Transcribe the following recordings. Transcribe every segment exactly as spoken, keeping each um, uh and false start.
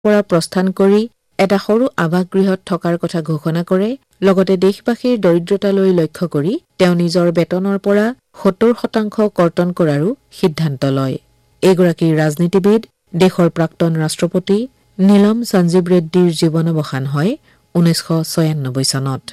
পৰা প্ৰস্থান কৰি এটা সৰু আৱাসগৃহত থকাৰ কথা ঘোষণা কৰে। লগতে দেশবাসীৰ দৰিদ্ৰতালৈ লক্ষ্য কৰি তেওঁ নিজৰ বেতনৰ পৰা সত্তৰ শতাংশ কৰ্তন কৰাৰো সিদ্ধান্ত লয়। এইগৰাকী ৰাজনীতিবিদ দেশৰ প্ৰাক্তন ৰাষ্ট্ৰপতি নীলম সঞ্জীৱ ৰেড্ডীৰ জীৱনাৱসান হয় ঊনৈছশ ছয়ানব্বৈ চনত।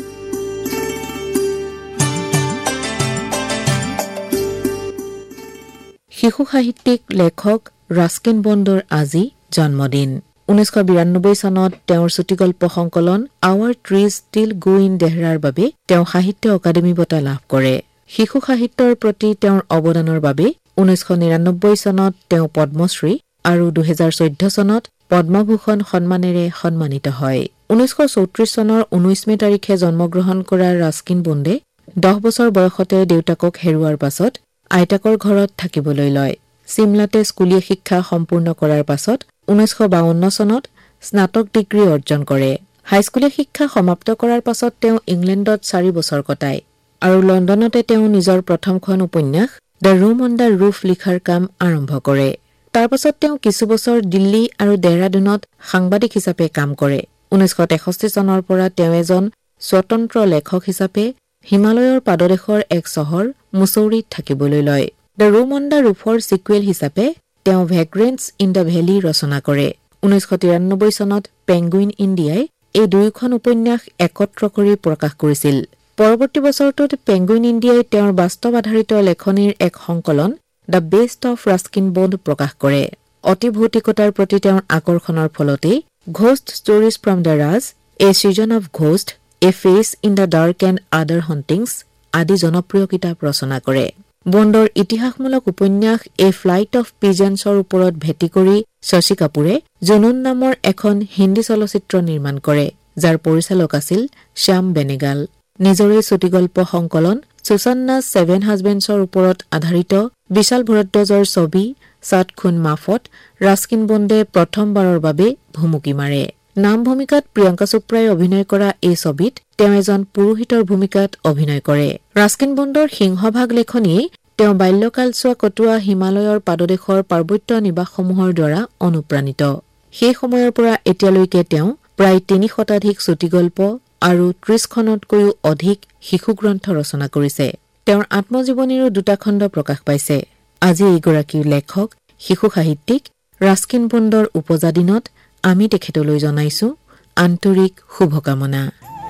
শিশু সাহিত্যিক লেখক ৰাস্কিন বণ্ডৰ আজি জন্মদিন। ঊনৈছশ বিৰানব্বৈ চনত তেওঁৰ চুটিগল্প সংকলন hour trees still go in দেহৰাৰ বাবে তেওঁ সাহিত্য অকাডেমী বঁটা লাভ কৰে। শিশু সাহিত্যৰ প্ৰতি তেওঁৰ অৱদানৰ বাবে ঊনৈছশ নিৰানব্বৈ চনত তেওঁ পদ্মশ্ৰী আৰু দুহেজাৰ চৈধ্য চনত পদ্মভূষণ সন্মানেৰে সন্মানিত হয়। ঊনৈছশ চৌত্ৰিশ চনৰ ঊনৈশ মে তাৰিখে জন্মগ্ৰহণ কৰা ৰাস্কিন বণ্ডে দহ বছৰ বয়সতে দেউতাকক হেৰুৱাৰ পাছত আইতাকৰ ঘৰত থাকিবলৈ লয়। চিমলাতে স্কুলীয়া শিক্ষা সম্পূৰ্ণ কৰাৰ পাছত ঊনৈছশ বাৱন্ন চনত স্নাতক ডিগ্ৰী অৰ্জন কৰে। হাইস্কুলীয়া শিক্ষা সমাপ্ত কৰাৰ পাছত তেওঁ ইংলেণ্ডত চাৰি বছৰ কটায় আৰু লণ্ডনতে তেওঁ নিজৰ প্ৰথমখন উপন্যাস the room on the roof লিখাৰ কাম আৰম্ভ কৰে। তাৰ পাছত তেওঁ কিছু বছৰ দিল্লী আৰু দেহৰাদুনত সাংবাদিক হিচাপে কাম কৰে। ঊনৈছশ তেষষ্ঠি চনৰ পৰা তেওঁ এজন স্বতন্ত্ৰ লেখক হিচাপে হিমালয়ৰ পাদদেশৰ এক চহৰ মুছৌৰীত থাকিবলৈ লয়। The room on the ৰুফৰ sequel হিচাপে তেওঁ ভেগ্ৰেণ্টছ ইন দ্য ভেলী ৰচনা কৰে। ঊনৈছশ তিৰানব্বৈ চনত পেংগুইন ইণ্ডিয়াই এই দুয়োখন উপন্যাস একত্ৰ কৰি প্ৰকাশ কৰিছিল। পৰৱৰ্তী বছৰটোত পেংগুইন ইণ্ডিয়াই তেওঁৰ বাস্তৱ আধাৰিত লেখনিৰ এক সংকলন the best of Ruskin bond প্ৰকাশ কৰে। অতিভৌতিকতাৰ প্ৰতি তেওঁৰ আকৰ্ষণৰ ফলতেই ghost stories from the Raj, A season of ghost, A face in the dark and other হণ্টিংছ আদি জনপ্ৰিয় কিতাপ ৰচনা কৰে। বণ্ডৰ ইতিহাসমূলক উপন্যাস এ ফ্লাইট অফ পিজেন্সৰ ওপৰত ভেটি কৰি শশী কাপুৰে জুনুন নামৰ এখন হিন্দী চলচ্চিত্ৰ নিৰ্মাণ কৰে, যাৰ পৰিচালক আছিল শ্যাম বেনেগাল। নিজৰে চুটিগল্প সংকলন সুচান্নাজ ছেভেন হাজবেণ্ডছৰ ওপৰত আধাৰিত বিশাল ভৰদ্বাজৰ ছবি সাত খুন মাফত ৰাস্কিন বণ্ডে প্ৰথমবাৰৰ বাবে ভুমুকি মাৰে। নাম ভূমিকাত প্ৰিয়ংকা চোপ্ৰাই অভিনয় কৰা এই ছবিত তেওঁ এজন পুৰোহিতৰ ভূমিকাত অভিনয় কৰে। ৰাস্কিন বণ্ডৰ সিংহভাগ লেখনিয়েই তেওঁ বাল্যকালছোৱা কটোৱা হিমালয়ৰ পাদদেশৰ পাৰ্বত্য নিবাসসমূহৰ দ্বাৰা অনুপ্ৰাণিত। সেই সময়ৰ পৰা এতিয়ালৈকে তেওঁ প্ৰায় তিনি শতাধিক চুটিগল্প আৰু ত্ৰিশখনতকৈও অধিক শিশু গ্ৰন্থ ৰচনা কৰিছে। তেওঁৰ আত্মজীৱনীৰো দুটা খণ্ড প্ৰকাশ পাইছে। আজি এইগৰাকী লেখক শিশু সাহিত্যিক ৰাস্কিন বণ্ডৰ উপজা দিনত আমি তেখেতলৈ জনাইছো আন্তৰিক শুভকামনা।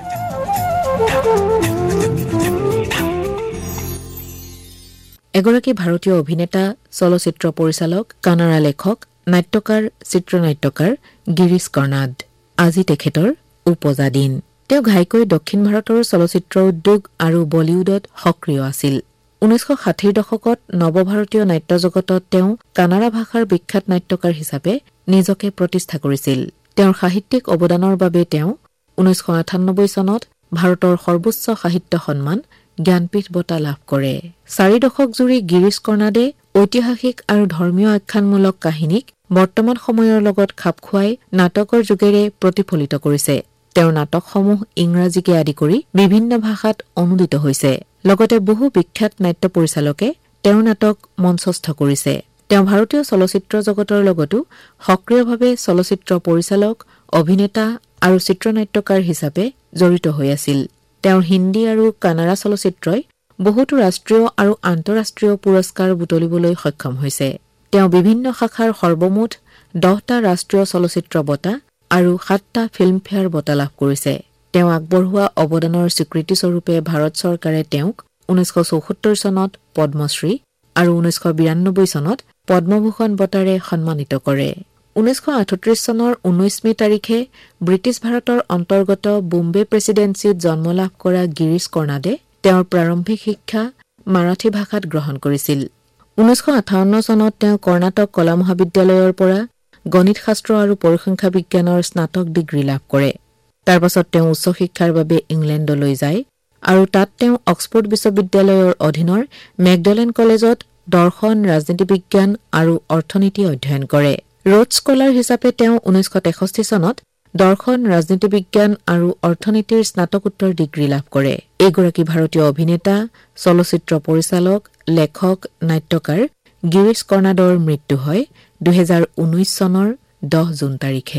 এগৰাকী ভাৰতীয় অভিনেতা, চলচ্চিত্ৰ পৰিচালক, কানাড়া লেখক, নাট্যকাৰ, চিত্ৰনাট্যকাৰ গিৰীশ কৰ্ণাড। আজি তেখেতৰ উপজা দিন। তেওঁ ঘাইকৈ দক্ষিণ ভাৰতৰ চলচ্চিত্ৰ উদ্যোগ আৰু বলিউডত সক্ৰিয় আছিল। ঊনৈছশ ষাঠিৰ দশকত নৱভাৰতীয় নাট্য জগতত তেওঁ কানাড়া ভাষাৰ বিখ্যাত নাট্যকাৰ হিচাপে নিজকে প্ৰতিষ্ঠা কৰিছিল। তেওঁৰ সাহিত্যিক অৱদানৰ বাবে তেওঁ ঊনৈছশ আঠানব্বৈ চনত ভাৰতৰ সৰ্বোচ্চ সাহিত্য সন্মান জ্ঞানপীঠ বঁটা লাভ কৰে। চাৰি দশক জুৰি গিৰীশ কৰ্ণাডে ঐতিহাসিক আৰু ধৰ্মীয় আখ্যানমূলক কাহিনীক বৰ্তমান সময়ৰ লগত খাপ খুৱাই নাটকৰ যোগেৰে প্ৰতিফলিত কৰিছে। তেওঁৰ নাটকসমূহ ইংৰাজীকে আদি কৰি বিভিন্ন ভাষাত অনুদিত হৈছে। লগতে বহু বিখ্যাত নাট্য পৰিচালকে তেওঁৰ নাটক মঞ্চস্থ কৰিছে। তেওঁ ভাৰতীয় চলচ্চিত্ৰ জগতৰ লগতো সক্ৰিয়ভাৱে চলচ্চিত্ৰ পৰিচালক, অভিনেতা আৰু চিত্ৰনাট্যকাৰ হিচাপে জড়িত হৈ আছিল। তেওঁৰ হিন্দী আৰু কানাড়া চলচ্চিত্ৰই বহুতো ৰাষ্ট্ৰীয় আৰু আন্তঃৰাষ্ট্ৰীয় পুৰস্কাৰ বুটলিবলৈ সক্ষম হৈছে। তেওঁ বিভিন্ন শাখাৰ সৰ্বমুঠ দহটা ৰাষ্ট্ৰীয় চলচ্চিত্ৰ বঁটা আৰু সাতটা ফিল্মফেয়াৰ বঁটা লাভ কৰিছে। তেওঁ আগবঢ়োৱা অৱদানৰ স্বীকৃতিস্বৰূপে ভাৰত চৰকাৰে তেওঁক ঊনৈছশ চৌসত্তৰ চনত পদ্মশ্ৰী আৰু ঊনৈছশ বিৰানব্বৈ চনত পদ্মভূষণ বঁটাৰে সন্মানিত কৰে। ঊনৈছশ আঠত্ৰিশ চনৰ ঊনৈশ মে তাৰিখে ব্ৰিটিছ ভাৰতৰ অন্তৰ্গত বোম্বে প্ৰেছিডেন্সিত জন্ম লাভ কৰা গিৰীশ কৰ্ণাডে তেওঁৰ প্ৰাৰম্ভিক শিক্ষা মাৰাঠী ভাষাত গ্ৰহণ কৰিছিল। ঊনৈছশ আঠাৱন্ন চনত তেওঁ কৰ্ণাটক কলা মহাবিদ্যালয়ৰ পৰা গণিত শাস্ত্ৰ আৰু পৰিসংখ্যা বিজ্ঞানৰ স্নাতক ডিগ্ৰী লাভ কৰে। তাৰ পাছত তেওঁ উচ্চ শিক্ষাৰ বাবে ইংলেণ্ডলৈ যায় আৰু তাত তেওঁ অক্সফৰ্ড বিশ্ববিদ্যালয়ৰ অধীনৰ মেকডলেণ্ড কলেজত দৰ্শন, ৰাজনীতি বিজ্ঞান আৰু অৰ্থনীতি অধ্যয়ন কৰে। ৰোড স্কলাৰ হিচাপে তেওঁ ঊনৈছশ তেষষ্ঠি চনত দৰ্শন, ৰাজনীতি বিজ্ঞান আৰু অৰ্থনীতিৰ স্নাতকোত্তৰ ডিগ্ৰী লাভ কৰে। এইগৰাকী ভাৰতীয় অভিনেতা, চলচ্চিত্ৰ পৰিচালক, লেখক, নাট্যকাৰ গিৰীশ কৰ্ণাডৰ মৃত্যু হয় দুহেজাৰ ঊনৈশ চনৰ দহ জুন তাৰিখে।